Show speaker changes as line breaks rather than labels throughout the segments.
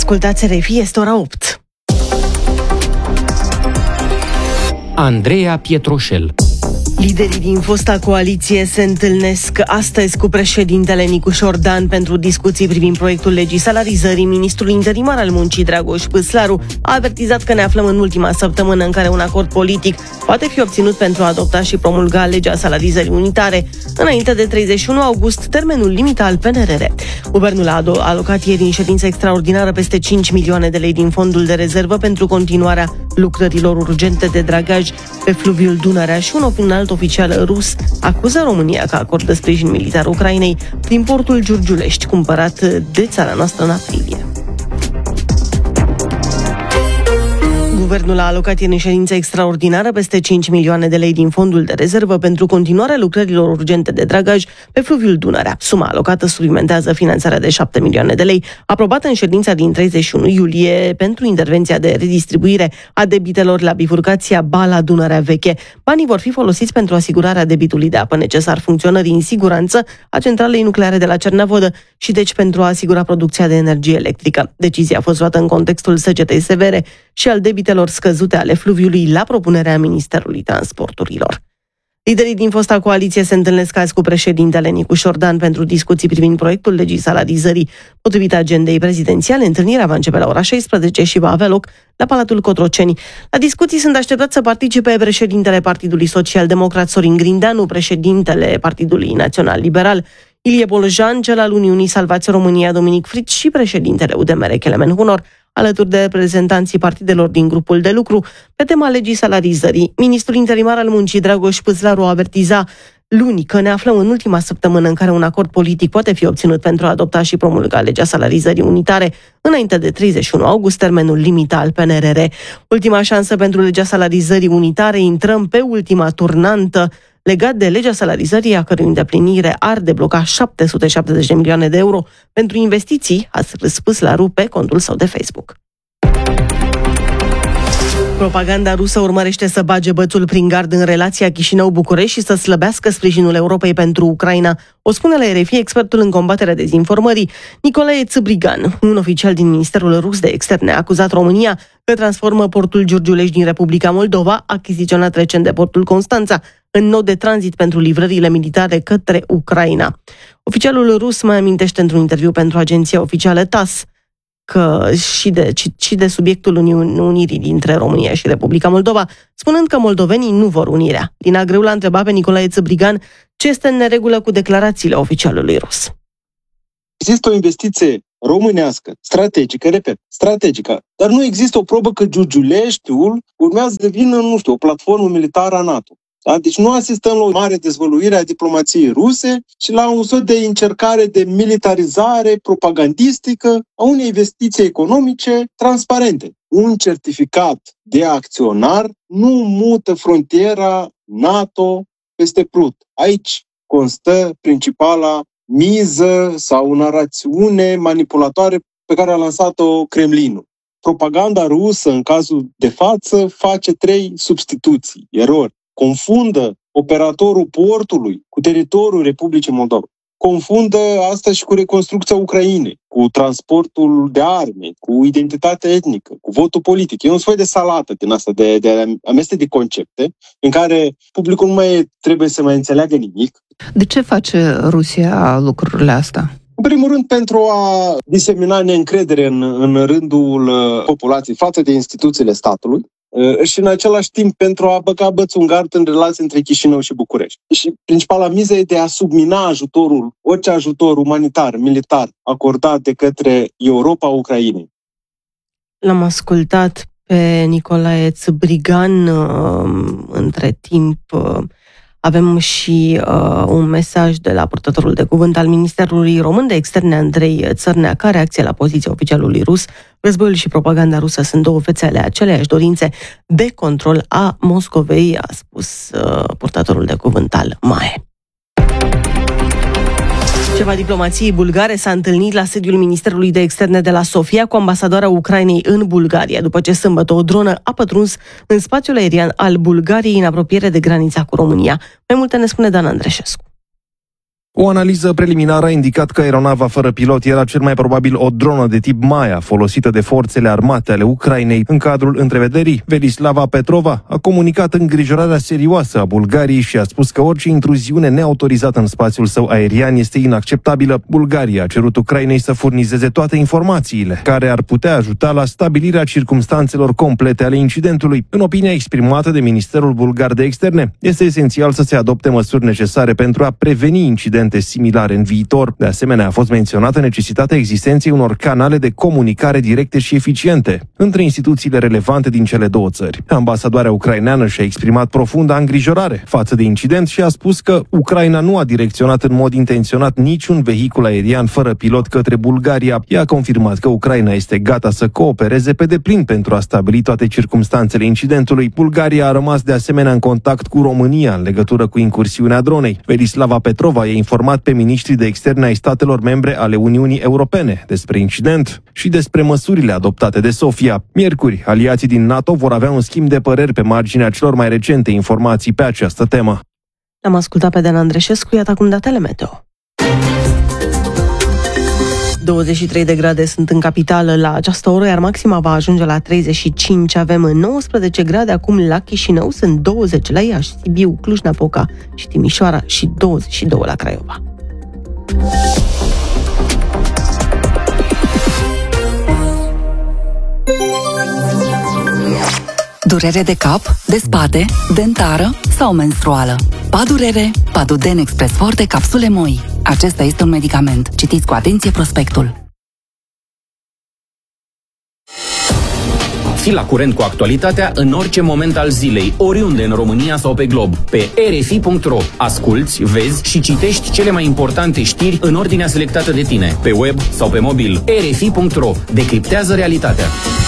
Ascultați RFI, este ora 8.
Andreea Pietroșel.
Liderii din fosta coaliție se întâlnesc astăzi cu președintele Nicușor Dan pentru discuții privind proiectul legii salarizării. Ministrul interimar al muncii, Dragoș Păslaru, a avertizat că ne aflăm în ultima săptămână în care un acord politic poate fi obținut pentru a adopta și promulga legea salarizării unitare. Înainte de 31 august, termenul limită al PNRR. Guvernul a alocat ieri în ședință extraordinară peste 5 milioane de lei din fondul de rezervă pentru continuarea lucrărilor urgente de dragaj pe fluviul Dunărea și un alt oficial rus acuză România că acordă sprijin militar Ucrainei prin portul Giurgiulești, cumpărat de țara noastră în aprilie. Guvernul a alocat în ședință extraordinară peste 5 milioane de lei din fondul de rezervă pentru continuarea lucrărilor urgente de dragaj pe fluviul Dunărea. Suma alocată suplimentează finanțarea de 7 milioane de lei, aprobată în ședința din 31 iulie pentru intervenția de redistribuire a debitelor la bifurcația Bala Dunărea Veche. Banii vor fi folosiți pentru asigurarea debitului de apă necesar funcționării în siguranță a centralei nucleare de la Cernavodă și deci pentru a asigura producția de energie electrică. Decizia a fost luată în contextul secetei severe și al debitelor scăzute ale fluviului la propunerea Ministerului Transporturilor. Liderii din fosta coaliție se întâlnesc azi cu președintele Nicușor Dan pentru discuții privind proiectul legii salarizării. Potrivit agendei prezidențiale, întâlnirea va începe la ora 16 și va avea loc la Palatul Cotroceni. La discuții sunt așteptați să participe președintele Partidului Social-Democrat Sorin Grindeanu, președintele Partidului Național Liberal Ilie Bolojan, cel al Uniunii Salvați România Dominic Fritz și președintele UDMR Kelemen Hunor, alături de reprezentanții partidelor din grupul de lucru pe tema legii salarizării. Ministrul interimar al muncii, Dragoș Păslaru, a avertizat luni că ne aflăm în ultima săptămână în care un acord politic poate fi obținut pentru a adopta și promulga legea salarizării unitare înainte de 31 august, termenul limită al PNRR. Ultima șansă pentru legea salarizării unitare, intrăm pe ultima turnantă legat de legea salarizării, a cărui îndeplinire ar debloca 770 de milioane de euro pentru investiții, a răspuns la pe contul său de Facebook. Propaganda rusă urmărește să bage bățul prin gard în relația Chișinău-București și să slăbească sprijinul Europei pentru Ucraina. O spune la RFI expertul în combaterea dezinformării, Nicolae Țăbrigan. Un oficial din Ministerul Rus de Externe a acuzat România că transformă portul Giurgiulești din Republica Moldova, achiziționat recent de portul Constanța, în nod de tranzit pentru livrările militare către Ucraina. Oficialul rus mai amintește într-un interviu pentru agenția oficială TASS că și de subiectul unirii dintre România și Republica Moldova, spunând că moldovenii nu vor unirea. Lina Greu l-a întrebat pe Nicolae Țăbrigan ce este în neregulă cu declarațiile oficialului rus.
Există o investiție românească, strategică, dar nu există o probă că Giurgiuleștiul urmează să devină, o platformă militară a NATO. Da? Deci nu asistăm la o mare dezvăluire a diplomației ruse și la un soi de încercare de militarizare propagandistică a unei investiții economice transparente. Un certificat de acționar nu mută frontiera NATO peste Prut. Aici constă principala miză sau narațiune manipulatoare pe care a lansat-o Kremlinul. Propaganda rusă, în cazul de față, face 3 substituții, erori. Confundă operatorul portului cu teritoriul Republicii Moldova. Confundă asta și cu reconstrucția Ucrainei, cu transportul de arme, cu identitatea etnică, cu votul politic. E un soi de salată din asta, de amestec de concepte, în care publicul nu mai trebuie să mai înțeleagă nimic.
De ce face Rusia lucrurile astea?
În primul rând, pentru a disemina neîncredere în rândul populației față de instituțiile statului, și în același timp pentru a băga bățul în gard în relații între Chișinău și București. Și principala miză e de a submina orice ajutor umanitar, militar, acordat de către Europa Ucrainei.
L-am ascultat pe Nicolae Țăbrigan. Între timp avem și un mesaj de la purtătorul de cuvânt al Ministerului Român de Externe, Andrei Țărnea, ca reacție la poziția oficialului rus. Războiul și propaganda rusă sunt două fețe ale aceleiași dorințe de control a Moscovei, a spus purtătorul de cuvânt al MAE. Șefa diplomației bulgare s-a întâlnit la sediul Ministerului de Externe de la Sofia cu ambasadoarea Ucrainei în Bulgaria, după ce sâmbătă o dronă a pătruns în spațiul aerian al Bulgariei în apropiere de granița cu România. Mai multe ne spune Dan Andreșescu.
O analiză preliminară a indicat că aeronava fără pilot era cel mai probabil o dronă de tip Maia, folosită de forțele armate ale Ucrainei. În cadrul întrevederii, Velislava Petrova a comunicat îngrijorarea serioasă a Bulgariei și a spus că orice intruziune neautorizată în spațiul său aerian este inacceptabilă. Bulgaria a cerut Ucrainei să furnizeze toate informațiile care ar putea ajuta la stabilirea circumstanțelor complete ale incidentului. În opinia exprimată de Ministerul Bulgar de Externe, este esențial să se adopte măsuri necesare pentru a preveni incidente similare în viitor. De asemenea, a fost menționată necesitatea existenței unor canale de comunicare directe și eficiente între instituțiile relevante din cele două țări. Ambasadoarea ucraineană și-a exprimat profundă îngrijorare față de incident și a spus că Ucraina nu a direcționat în mod intenționat niciun vehicul aerian fără pilot către Bulgaria. Ea a confirmat că Ucraina este gata să coopereze pe deplin pentru a stabili toate circumstanțele incidentului. Bulgaria a rămas de asemenea în contact cu România în legătură cu incursiunea dronei. Velislava Petrova i-a informat pe miniștrii de externe ai statelor membre ale Uniunii Europene despre incident și despre măsurile adoptate de Sofia. Miercuri, aliații din NATO vor avea un schimb de păreri pe marginea celor mai recente informații pe această temă.
Am ascultat pe Dan Andreșescu, iată acum datele meteo. 23 de grade sunt în capitală la această oră, iar maxima va ajunge la 35. Avem 19 grade acum la Chișinău, sunt 20 la Iași, Sibiu, Cluj-Napoca și Timișoara și 22 la Craiova.
Durere de cap, de spate, dentară sau menstruală. Padurere, Paduden Express Forte, capsule moi. Acesta este un medicament. Citiți cu atenție prospectul.
Fii la curent cu actualitatea în orice moment al zilei, oriunde în România sau pe glob. Pe rfi.ro asculți, vezi și citești cele mai importante știri în ordinea selectată de tine, pe web sau pe mobil. rfi.ro decriptează realitatea.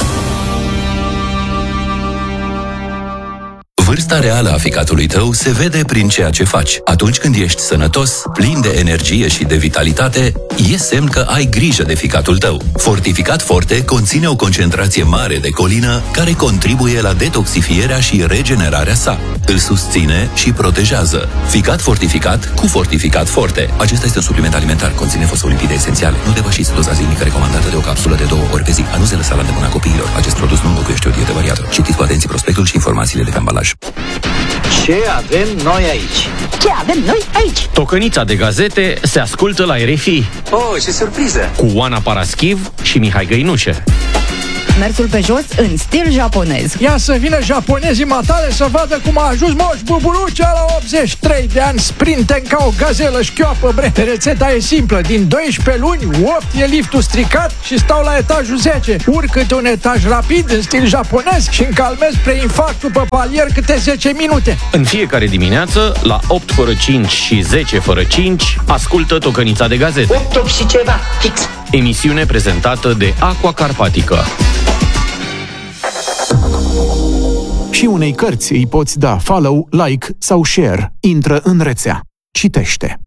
Vârsta reală a ficatului tău se vede prin ceea ce faci. Atunci când ești sănătos, plin de energie și de vitalitate, e semn că ai grijă de ficatul tău. Fortificat Forte conține o concentrație mare de colină care contribuie la detoxifierea și regenerarea sa. Îl susține și protejează. Ficat fortificat cu Fortificat Forte. Acesta este un supliment alimentar, conține fosfolipide esențiale. Nu depășiți doza zilnică recomandată de o capsulă de 2 ori pe zi. A nu se lăsa la îndemâna copiilor. Acest produs nu înlocuiește o dietă variată. Citiți cu atenție prospectul și informațiile de pe ambalaj.
Ce avem noi aici?
Ce avem noi aici?
Tocănița de gazete se ascultă la RFI.
Oh, ce surpriză!
Cu Oana Paraschiv și Mihai Găinușe.
Mersul pe jos în stil japonez.
Ia să vină japonezii matale să vadă cum a ajuns Moș Buburucea la 83 de ani, sprinten ca o gazelă șchioapă, bre. Rețeta e simplă, din 12 luni, 8 e liftul stricat și stau la etajul 10. Urcă-te un etaj rapid în stil japonez și încalmez preinfarctul pe palier câte 10 minute.
În fiecare dimineață, la 8 fără 5 și 10 fără 5, ascultă Tocănița de gazete.
8 și ceva, fix.
Emisiune prezentată de Aqua Carpatica.
Și unei cărți îi poți da follow, like sau share. Intră în rețea. Citește.